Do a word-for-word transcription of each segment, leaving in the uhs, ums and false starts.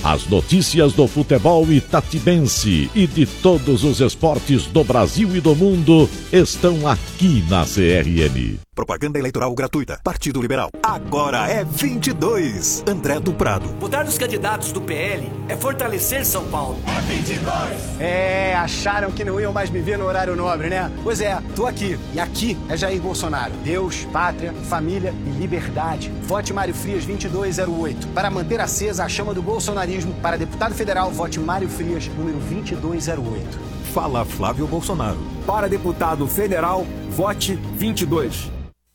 As notícias do futebol itatibense e de todos os esportes do Brasil e do mundo estão aqui na C R N. Propaganda eleitoral gratuita. Partido Liberal. Agora é vinte e dois. André do Prado. Votar nos candidatos do P L é fortalecer São Paulo. É vinte e dois. É, acharam que não iam mais me ver no horário nobre, né? Pois é, tô aqui. E aqui é Jair Bolsonaro. Deus, pátria, família e liberdade. Vote Mário Frias vinte e dois zero oito. Para manter acesa a chama do bolsonarismo, para deputado federal, vote Mário Frias, número vinte e dois zero oito. Fala Flávio Bolsonaro. Para deputado federal, vote vinte e dois.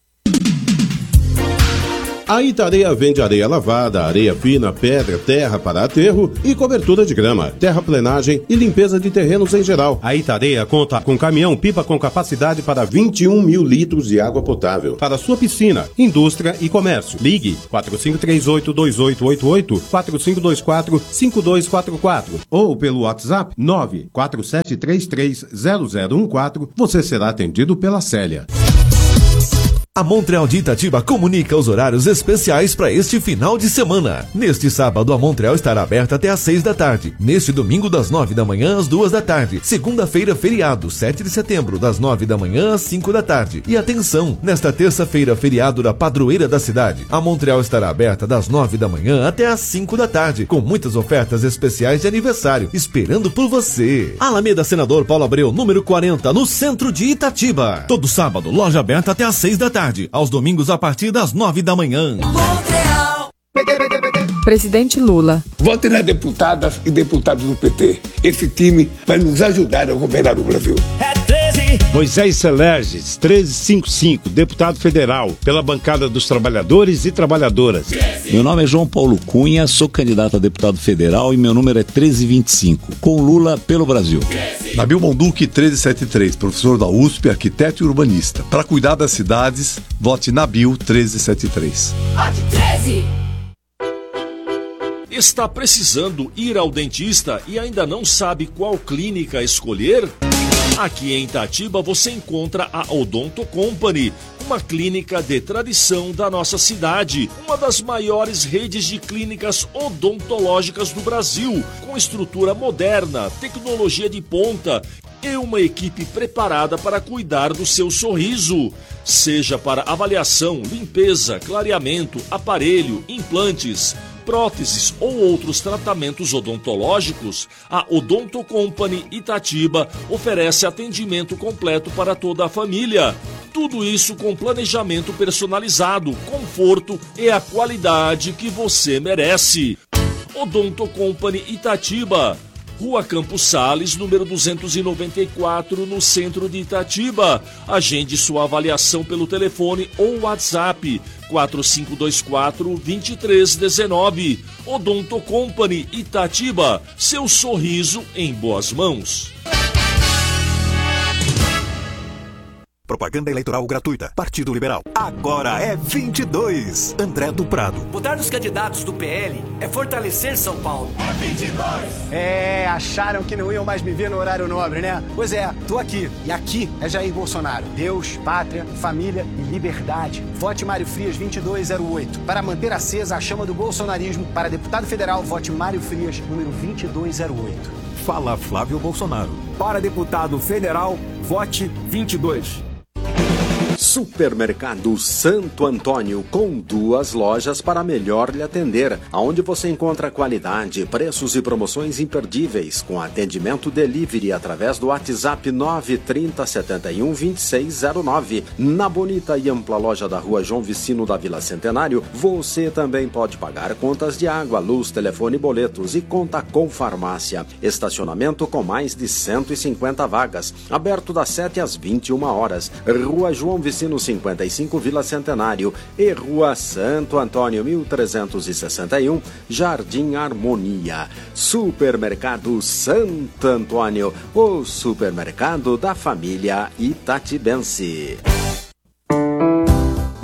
A Itareia vende areia lavada, areia fina, pedra, terra para aterro e cobertura de grama, terraplenagem e limpeza de terrenos em geral. A Itareia conta com caminhão-pipa com capacidade para vinte e um mil litros de água potável para sua piscina, indústria e comércio. Ligue quatro cinco três oito, dois oito oito oito, quatro cinco dois quatro, cinco dois quatro quatro ou pelo WhatsApp nove quatro sete três três zero zero um quatro. Você será atendido pela Célia. A Montreal de Itatiba comunica os horários especiais para este final de semana. Neste sábado, a Montreal estará aberta até às seis da tarde. Neste domingo, das nove da manhã às duas da tarde. Segunda-feira, feriado, sete de setembro, das nove da manhã às cinco da tarde. E atenção, nesta terça-feira, feriado da padroeira da cidade. A Montreal estará aberta das nove da manhã até às cinco da tarde, com muitas ofertas especiais de aniversário, esperando por você. Alameda Senador Paulo Abreu, número quarenta, no centro de Itatiba. Todo sábado, loja aberta até às seis da tarde. Aos domingos a partir das nove da manhã. Montreal. Presidente Lula. Vote nas deputadas e deputados do P T. Esse time vai nos ajudar a governar o Brasil. É treze. Moisés Celerges, trezentos e cinquenta e cinco, deputado federal, pela bancada dos trabalhadores e trabalhadoras. Meu nome é João Paulo Cunha, sou candidato a deputado federal e meu número é trezentos e vinte e cinco, com Lula pelo Brasil. Nabil Monduque, trezentos e setenta e três, professor da U S P, arquiteto e urbanista. Para cuidar das cidades, vote Nabil trezentos e setenta e três. Vote treze! Está precisando ir ao dentista e ainda não sabe qual clínica escolher? Aqui em Itatiba você encontra a Odonto Company, uma clínica de tradição da nossa cidade, uma das maiores redes de clínicas odontológicas do Brasil, com estrutura moderna, tecnologia de ponta e uma equipe preparada para cuidar do seu sorriso. Seja para avaliação, limpeza, clareamento, aparelho, implantes, próteses ou outros tratamentos odontológicos, a Odonto Company Itatiba oferece atendimento completo para toda a família. Tudo isso com planejamento personalizado, conforto e a qualidade que você merece. Odonto Company Itatiba, Rua Campos Sales, número duzentos e noventa e quatro, no centro de Itatiba. Agende sua avaliação pelo telefone ou WhatsApp quatro cinco dois quatro, dois três um nove. Odonto Company Itatiba, seu sorriso em boas mãos. Propaganda eleitoral gratuita. Partido Liberal. Agora é vinte e dois. André do Prado. Votar nos candidatos do P L é fortalecer São Paulo. É vinte e dois. É, acharam que não iam mais me ver no horário nobre, né? Pois é, tô aqui. E aqui é Jair Bolsonaro. Deus, pátria, família e liberdade. Vote Mário Frias vinte e dois zero oito. Para manter acesa a chama do bolsonarismo, para deputado federal, vote Mário Frias, número vinte e dois zero oito. Fala Flávio Bolsonaro. Para deputado federal, vote vinte e dois. Supermercado Santo Antônio, com duas lojas para melhor lhe atender, onde você encontra qualidade, preços e promoções imperdíveis, com atendimento delivery através do WhatsApp nove trinta, setenta e um, vinte e seis zero nove. Na bonita e ampla loja da Rua João Vicino da Vila Centenário, você também pode pagar contas de água, luz, telefone e boletos, e conta com farmácia. Estacionamento com mais de cento e cinquenta vagas, aberto das sete às vinte e uma horas. Rua João Vicino cinquenta e cinco, Vila Centenário, e Rua Santo Antônio mil trezentos e sessenta e um, Jardim Harmonia. Supermercado Santo Antônio, o supermercado da família itatibense. A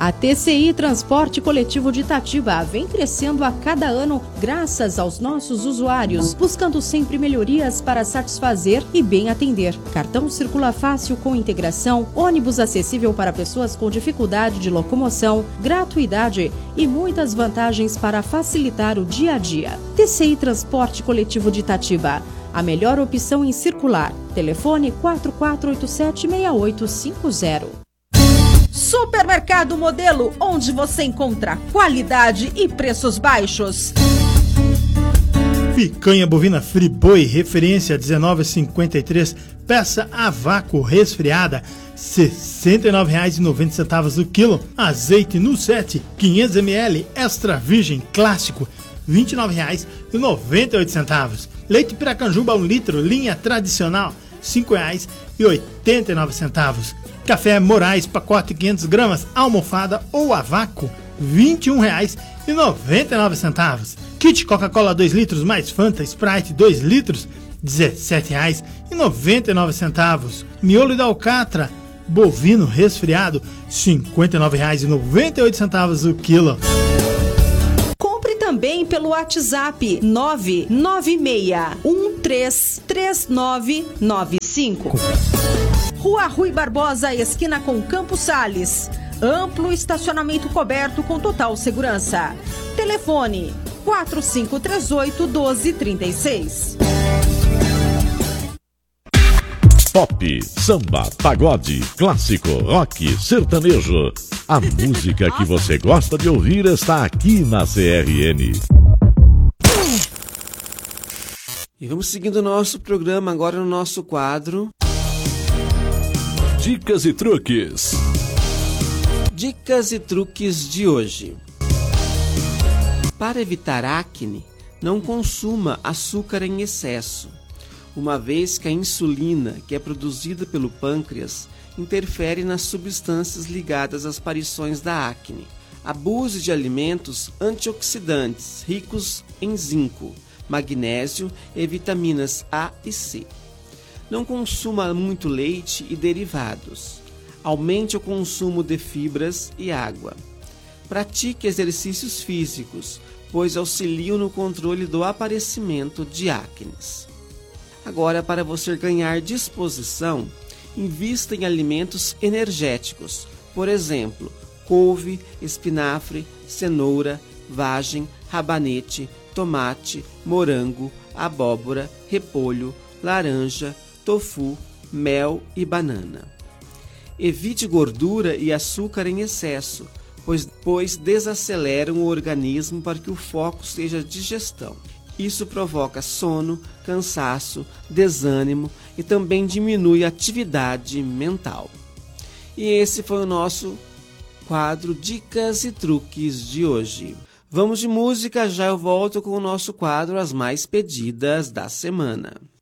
A T C I Transporte Coletivo de Itatiba vem crescendo a cada ano graças aos nossos usuários, buscando sempre melhorias para satisfazer e bem atender. Cartão circula fácil com integração, ônibus acessível para pessoas com dificuldade de locomoção, gratuidade e muitas vantagens para facilitar o dia a dia. T C I Transporte Coletivo de Itatiba, a melhor opção em circular. Telefone quatro quatro oito sete, seis oito cinco zero. Supermercado Modelo, onde você encontra qualidade e preços baixos. Picanha bovina Friboi, referência dezenove reais e cinquenta e três, peça a vácuo resfriada, sessenta e nove reais e noventa centavos o quilo. Azeite no sete, quinhentos mililitros, extra virgem clássico, vinte e nove reais e noventa e oito centavos. Leite Piracanjuba um litro, linha tradicional, cinco reais e oitenta e nove centavos. Café Moraes, pacote quinhentas gramas, almofada ou a vácuo, vinte e um reais e noventa e nove centavos. Kit Coca-Cola dois litros mais Fanta Sprite dois litros, dezessete reais e noventa e nove centavos. Miolo da Alcatra, bovino resfriado, cinquenta e nove reais e noventa e oito centavos o quilo. Compre também pelo WhatsApp nove nove seis um três três nove nove cinco. Rua Rui Barbosa, esquina com Campos Sales. Amplo estacionamento coberto com total segurança. Telefone quatro cinco três oito, um dois três seis. Pop, samba, pagode, clássico, rock, sertanejo. A música que você gosta de ouvir está aqui na C R N. E vamos seguindo o nosso programa agora no nosso quadro Dicas e truques. Dicas e truques de hoje. Para evitar acne, não consuma açúcar em excesso, uma vez que a insulina, que é produzida pelo pâncreas, interfere nas substâncias ligadas às aparições da acne. Abuse de alimentos antioxidantes ricos em zinco, magnésio e vitaminas A e C. Não consuma muito leite e derivados. Aumente o consumo de fibras e água. Pratique exercícios físicos, pois auxiliam no controle do aparecimento de acnes. Agora, para você ganhar disposição, invista em alimentos energéticos, por exemplo, couve, espinafre, cenoura, vagem, rabanete, tomate, morango, abóbora, repolho, laranja, tofu, mel e banana. Evite gordura e açúcar em excesso, pois, pois desaceleram o organismo para que o foco seja a digestão. Isso provoca sono, cansaço, desânimo e também diminui a atividade mental. E esse foi o nosso quadro Dicas e Truques de hoje. Vamos de música, já eu volto com o nosso quadro As Mais Pedidas da Semana.